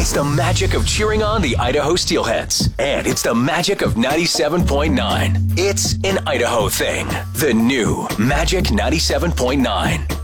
It's the magic of cheering on the Idaho Steelheads. And it's the magic of 97.9. It's an Idaho thing. The new Magic 97.9.